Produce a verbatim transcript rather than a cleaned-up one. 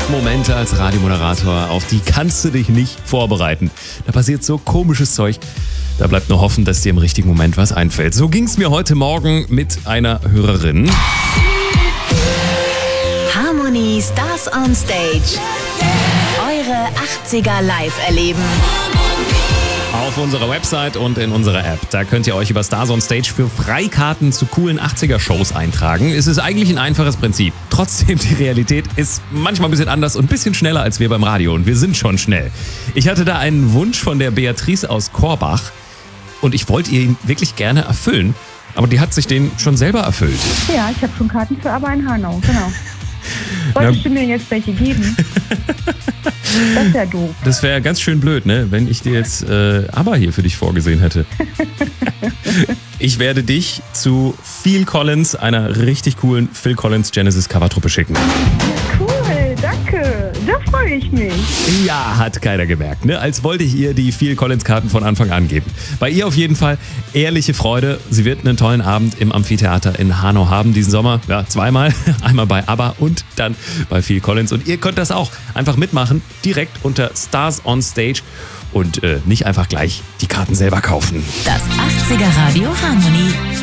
Momente als Radiomoderator, auf die kannst du dich nicht vorbereiten. Da passiert so komisches Zeug. Da bleibt nur hoffen, dass dir im richtigen Moment was einfällt. So ging es mir heute Morgen mit einer Hörerin. Harmony Stars on Stage. Eure achtziger live erleben. Auf unserer Website und in unserer App. Da könnt ihr euch über Stars on Stage für Freikarten zu coolen achtziger-Shows eintragen. Es ist eigentlich ein einfaches Prinzip. Trotzdem, die Realität ist manchmal ein bisschen anders und ein bisschen schneller als wir beim Radio. Und wir sind schon schnell. Ich hatte da einen Wunsch von der Beatrice aus Korbach. Und ich wollte ihn wirklich gerne erfüllen. Aber die hat sich den schon selber erfüllt. Ja, ich habe schon Karten für ABBA in Hanau, genau. Wolltest du mir jetzt welche geben? Das ist ja doof. Das wäre ganz schön blöd, ne? Wenn ich dir jetzt äh, ABBA hier für dich vorgesehen hätte. Ich werde dich zu Phil Collins, einer richtig coolen Phil Collins Genesis Covertruppe schicken. Ja, cool, danke. Da freue ich mich. Ja, hat keiner gemerkt, ne? Als wollte ich ihr die Phil Collins Karten von Anfang an geben. Bei ihr auf jeden Fall ehrliche Freude. Sie wird einen tollen Abend im Amphitheater in Hanau haben diesen Sommer. Ja, zweimal. Einmal bei ABBA und dann bei Phil Collins. Und ihr könnt das auch einfach mitmachen, direkt unter Stars on Stage und äh, nicht einfach gleich die Karten selber kaufen. Das achtziger Radio Harmony.